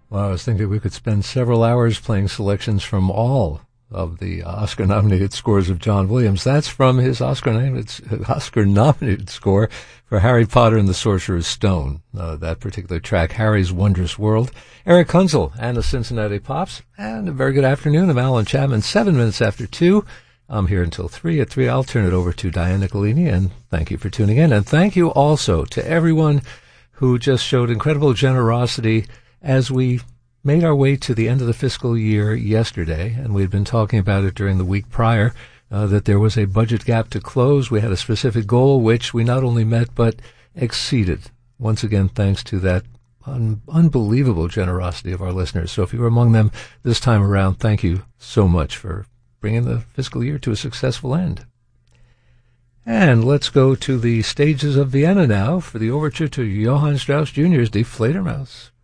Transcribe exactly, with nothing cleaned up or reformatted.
Well, I was thinking we could spend several hours playing selections from all of the Oscar-nominated scores of John Williams. That's from his Oscar-nominated, Oscar-nominated score for Harry Potter and the Sorcerer's Stone, uh, that particular track, Harry's Wondrous World. Eric Kunzel and the Cincinnati Pops. And a very good afternoon. I'm Alan Chapman, seven minutes after two. I'm here until three. At three, I'll turn it over to Diane Nicolini, and thank you for tuning in. And thank you also to everyone who just showed incredible generosity as we made our way to the end of the fiscal year yesterday, and we'd been talking about it during the week prior, uh, that there was a budget gap to close. We had a specific goal, which we not only met, but exceeded. Once again, thanks to that un- unbelievable generosity of our listeners. So if you were among them this time around, thank you so much for bringing the fiscal year to a successful end. And let's go to the stages of Vienna now for the overture to Johann Strauss Junior's Die Fledermaus.